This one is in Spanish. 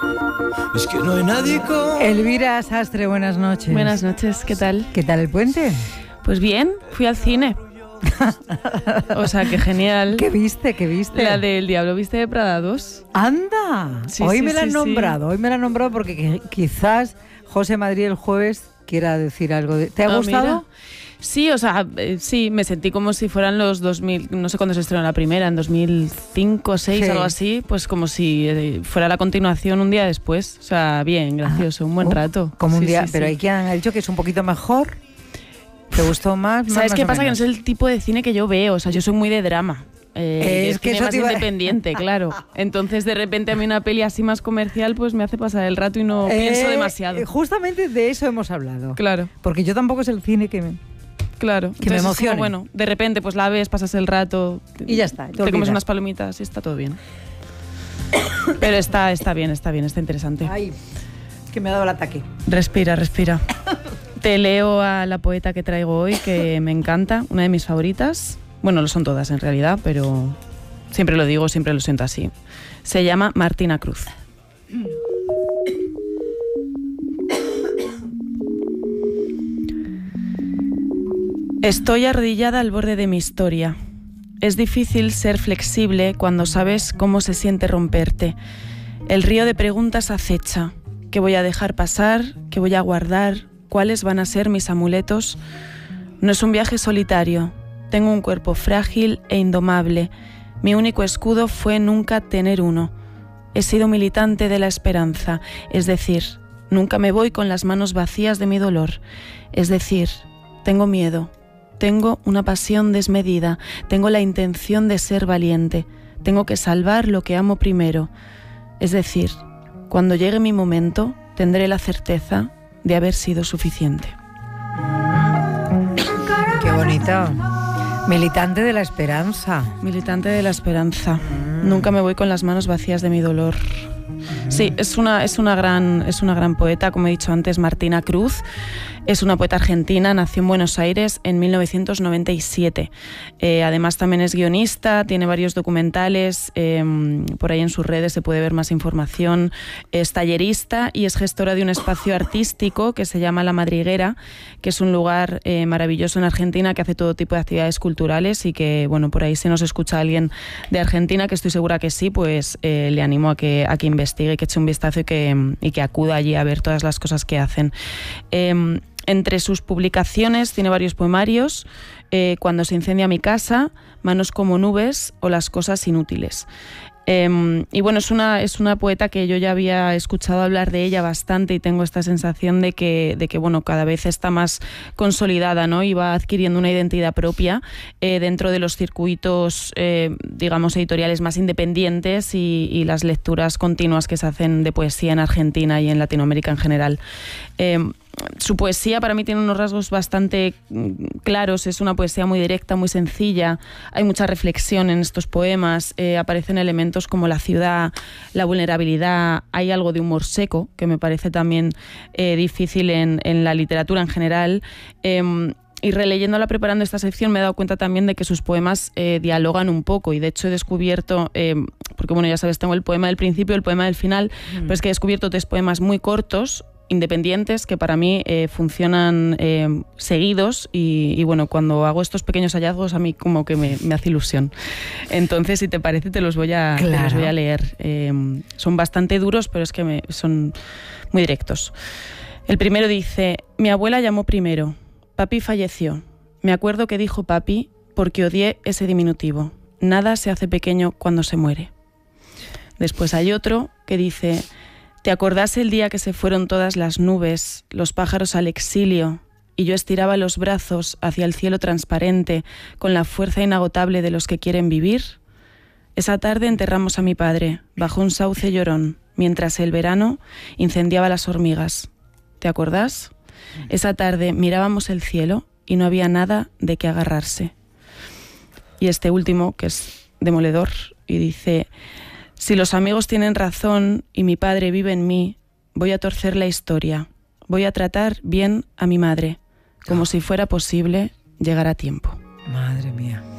Es que no hay nadie con... Elvira Sastre, buenas noches. Buenas noches, ¿qué tal? ¿Qué tal el puente? Pues bien, fui al cine. O sea, que genial. ¿Qué viste? La del Diablo Viste de Prada 2. ¡Anda! Sí, hoy sí, me la han sí, nombrado, hoy me la han nombrado porque quizás José Madrid el jueves quiera decir algo. ¿Te ha gustado? Mira. Sí, o sea, sí, me sentí como si fueran los 2000, no sé cuándo se estrenó la primera, en 2005 o 2006, Sí. algo así, pues como si fuera la continuación un día después. O sea, bien, gracioso, un buen rato. Como un Sí, día, sí, pero sí. hay quien ha dicho que es un poquito mejor. ¿Te gustó más? ¿Sabes más qué o pasa? Que no menos? es el tipo de cine que yo veo, o sea, yo soy muy de drama. Es que cine eso más te iba- independiente, claro. Entonces, de repente, a mí una peli así más comercial, pues me hace pasar el rato y no pienso demasiado. Justamente de eso hemos hablado. Claro, Porque yo tampoco es el cine que me... claro. Que me Entonces, es como, emocione. bueno, de repente, pues la ves, pasas el rato. Y ya está, te Te comes olvidas. unas palomitas y está todo bien. Pero está bien, está interesante. Ay, que me ha dado el ataque. Respira. Te leo a la poeta que traigo hoy, que me encanta, una de mis favoritas. Bueno, lo son todas en realidad, pero siempre lo digo, siempre lo siento así. Se llama Martina Cruz. Estoy arrodillada al borde de mi historia. Es difícil ser flexible cuando sabes cómo se siente romperte. El río de preguntas acecha. ¿Qué voy a dejar pasar? ¿Qué voy a guardar? ¿Cuáles van a ser mis amuletos? No es un viaje solitario. Tengo un cuerpo frágil e indomable. Mi único escudo fue nunca tener uno. He sido militante de la esperanza, es decir, nunca me voy con las manos vacías de mi dolor. Es decir, tengo miedo. Tengo una pasión desmedida, tengo la intención de ser valiente, tengo que salvar lo que amo primero. Es decir, cuando llegue mi momento, tendré la certeza de haber sido suficiente. Qué bonito. Militante de la esperanza. Militante de la esperanza. Nunca me voy con las manos vacías de mi dolor. Sí, es una gran poeta, como he dicho antes, Martina Cruz. Es una poeta argentina, nació en Buenos Aires en 1997. Además también es guionista, tiene varios documentales, por ahí en sus redes se puede ver más información. Es tallerista y es gestora de un espacio artístico que se llama La Madriguera, que es un lugar maravilloso en Argentina que hace todo tipo de actividades culturales y que, bueno, por ahí si nos escucha alguien de Argentina, que estoy segura que sí, pues le animo a que investigue, que eche un vistazo y que acuda allí a ver todas las cosas que hacen. Entre sus publicaciones tiene varios poemarios, Cuando se incendia mi casa, Manos como nubes o Las cosas inútiles. Y bueno, es una poeta que yo ya había escuchado hablar de ella bastante y tengo esta sensación de que bueno, cada vez está más consolidada, ¿no? Y va adquiriendo una identidad propia dentro de los circuitos, digamos, editoriales más independientes y las lecturas continuas que se hacen de poesía en Argentina y en Latinoamérica en general. Su poesía para mí tiene unos rasgos bastante claros, es una poesía muy directa, muy sencilla, hay mucha reflexión en estos poemas, aparecen elementos como la ciudad, la vulnerabilidad, hay algo de humor seco que me parece también difícil en la literatura en general. Y releyéndola, preparando esta sección, me he dado cuenta también de que sus poemas dialogan un poco y de hecho he descubierto, porque bueno, ya sabes, tengo el poema del principio, el poema del final, pero es que he descubierto 3 poemas muy cortos, independientes, que para mí funcionan seguidos y bueno, cuando hago estos pequeños hallazgos a mí como que me hace ilusión. Entonces, si te parece, te los voy a leer. Son bastante duros, pero es que son muy directos. El primero dice: mi abuela llamó primero. Papi falleció. Me acuerdo que dijo papi porque odié ese diminutivo. Nada se hace pequeño cuando se muere. Después hay otro que dice: ¿te acordás el día que se fueron todas las nubes, los pájaros al exilio, y yo estiraba los brazos hacia el cielo transparente con la fuerza inagotable de los que quieren vivir? Esa tarde enterramos a mi padre bajo un sauce llorón, mientras el verano incendiaba las hormigas. ¿Te acordás? Esa tarde mirábamos el cielo y no había nada de qué agarrarse. Y este último, que es demoledor, y dice: si los amigos tienen razón y mi padre vive en mí, voy a torcer la historia. Voy a tratar bien a mi madre, como si fuera posible llegar a tiempo. Madre mía.